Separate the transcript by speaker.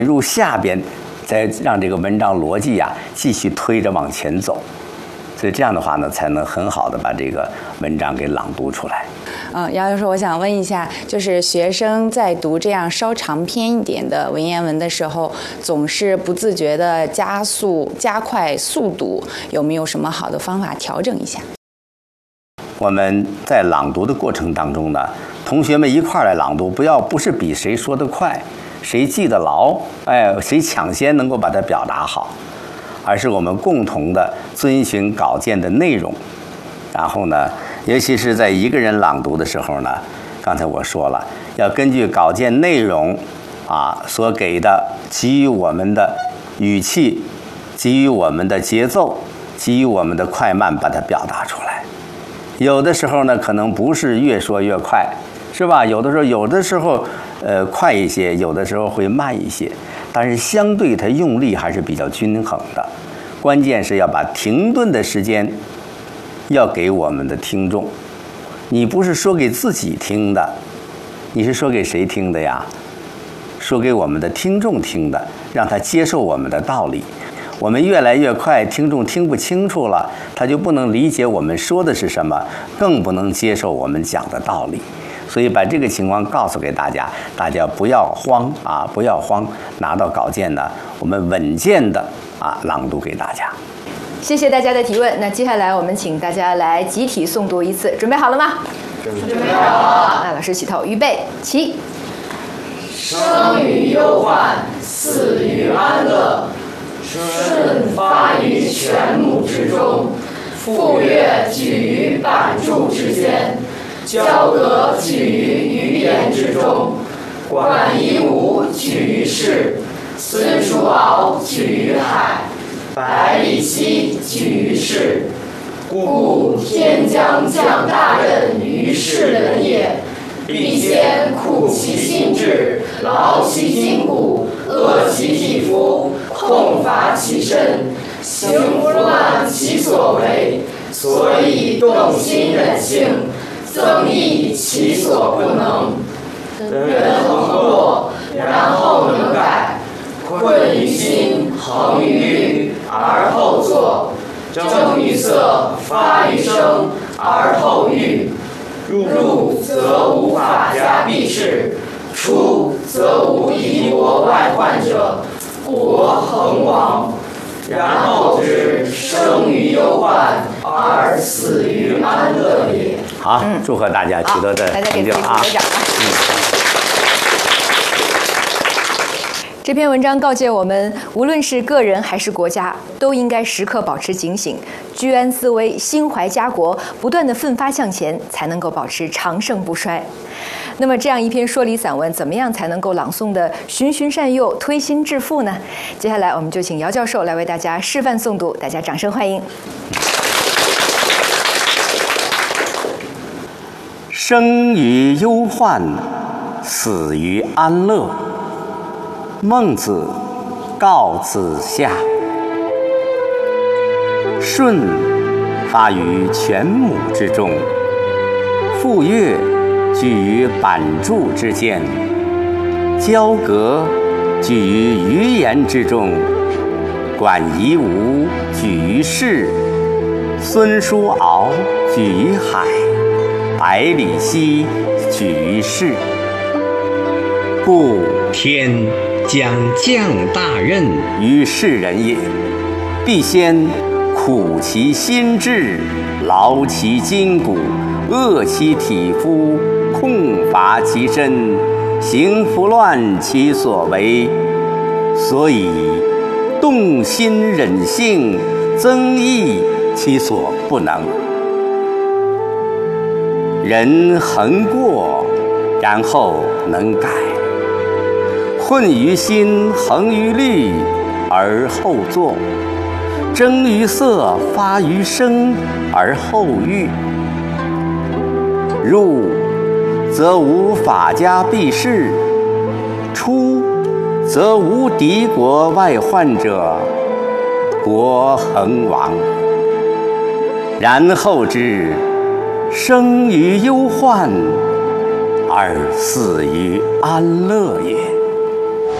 Speaker 1: 入下边，再让这个文章逻辑呀继续推着往前走。所以这样的话呢，才能很好的把这个文章给朗读出来。
Speaker 2: 姚教授，我想问一下，就是学生在读这样稍长篇一点的文言文的时候，总是不自觉的加快速度，有没有什么好的方法调整一下？
Speaker 1: 我们在朗读的过程当中呢，同学们一块儿来朗读，不是比谁说得快，谁记得牢，谁抢先能够把它表达好。而是我们共同的遵循稿件的内容，然后呢，尤其是在一个人朗读的时候呢，刚才我说了，要根据稿件内容所给的给予我们的语气，给予我们的节奏，给予我们的快慢，把它表达出来。有的时候呢，可能不是越说越快，是吧？有的时候快一些，有的时候会慢一些。但是相对它用力还是比较均衡的，关键是要把停顿的时间要给我们的听众。你不是说给自己听的，你是说给谁听的呀？说给我们的听众听的，让他接受我们的道理。我们越来越快，听众听不清楚了，他就不能理解我们说的是什么，更不能接受我们讲的道理。所以把这个情况告诉给大家，大家不要慌不要慌，拿到稿件呢，我们稳健的朗读给大家。
Speaker 3: 谢谢大家的提问。那接下来我们请大家来集体诵读一次，准备好了吗？
Speaker 4: 准备好了。
Speaker 3: 那老师起头，预备起。
Speaker 4: 生于忧患，死于安乐。舜发于泉母之中，傅说举于版筑之间。交葛举于鱼言之中，管夷吾举于市，孙叔敖举于海，百里奚举于市。故天将降大任于世人也，必先苦其心志，劳其筋骨，饿其体肤，空乏其身，行拂乱其所为，所以动心忍性，增益其所不能。人恒过，然后能改。困于心，恒于虑，而后作；正于色，发于声，而后喻。入则无法家必士，出则无夷国外患者，国恒亡。然后之生于忧患，而死于安乐也。
Speaker 1: 好，祝贺大家取得的成就啊！
Speaker 3: 这篇文章告诫我们，无论是个人还是国家，都应该时刻保持警醒，居安思危，心怀家国，不断地奋发向前，才能够保持长盛不衰。那么，这样一篇说理散文，怎么样才能够朗诵的循循善诱、推心置腹呢？接下来，我们就请姚教授来为大家示范诵读，大家掌声欢迎。
Speaker 1: 生于忧患，死于安乐。孟子告子夏。舜发于泉母之中，傅说举于版筑之间，交葛举于鱼言之中，管夷吾举于市，孙叔敖举于海，百里奚举于市。故
Speaker 5: 天将降大任
Speaker 1: 于世人也，必先苦其心志，劳其筋骨，饿其体肤，空乏其身，行拂乱其所为，所以动心忍性，增益其所不能。人恒过，然后能改。困于心，恒于虑，而后作；争于色，发于声，而后喻。入则无法家必士，出则无敌国外患者，国恒亡。然后之生于忧患，而死于安乐也。